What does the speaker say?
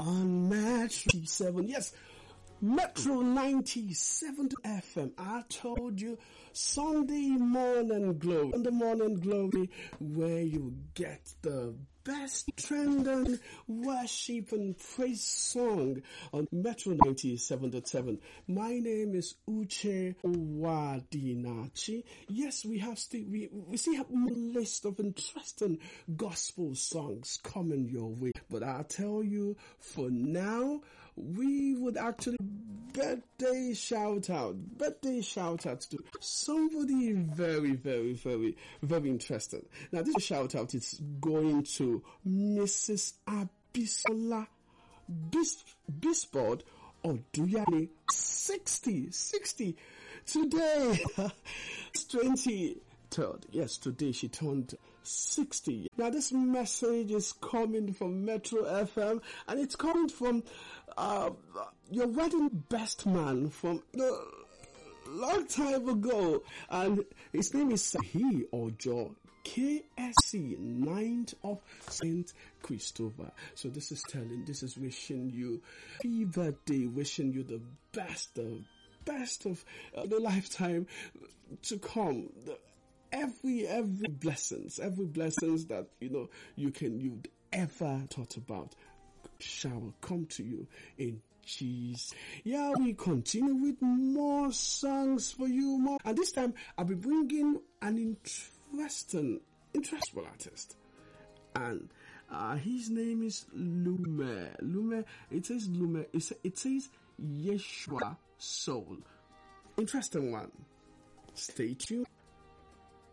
on Metro 7. Yes, Metro 97 FM. I told you, Sunday morning glory. Sunday morning glory, where you get the best trending worship and praise song on Metro 97.7. My name is Uche Owadinachi. Yes, we still have a list of interesting gospel songs coming your way. But I'll tell you, for now, we would actually birthday shout outs to somebody very, very, very, very interesting. Now, this shout out is going to Mrs. Abisola Bispord Oduyale, 60 today. It's 23rd. Yes, today she turned 60. Now, this message is coming from Metro FM, and it's coming from your wedding best man from a long time ago, and his name is Sahi Ojo, KSC, 9th of St. Christopher. So this is wishing you happy birthday, wishing you the best of the lifetime to come. Every blessings that you'd ever thought about shall come to you in Jesus. Yeah, we continue with more songs for you, more. And this time I'll be bringing an interesting artist, and his name is Lume. It says Lume. It says Yeshua Soul. Interesting one. Stay tuned.